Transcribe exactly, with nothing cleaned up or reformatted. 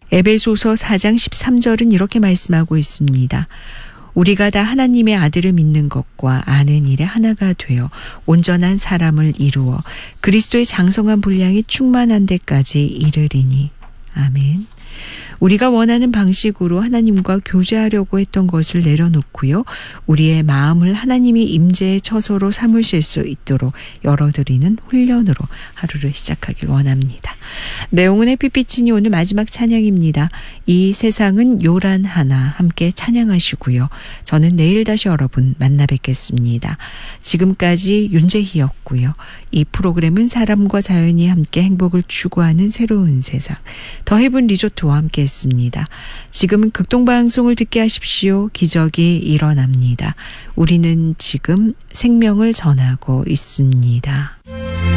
에베소서 사 장 십삼 절은 이렇게 말씀하고 있습니다. 우리가 다 하나님의 아들을 믿는 것과 아는 일에 하나가 되어 온전한 사람을 이루어 그리스도의 장성한 분량이 충만한 데까지 이르리니. 아멘. 우리가 원하는 방식으로 하나님과 교제하려고 했던 것을 내려놓고요. 우리의 마음을 하나님이 임재의 처소로 삼으실 수 있도록 열어드리는 훈련으로 하루를 시작하길 원합니다. 내용은 햇빛이니 오늘 마지막 찬양입니다. 이 세상은 요란하나 함께 찬양하시고요. 저는 내일 다시 여러분 만나 뵙겠습니다. 지금까지 윤재희였고요. 이 프로그램은 사람과 자연이 함께 행복을 추구하는 새로운 세상 더 헤븐 리조트와 함께 했습니다. 지금은 극동방송을 듣게 하십시오. 기적이 일어납니다. 우리는 지금 생명을 전하고 있습니다.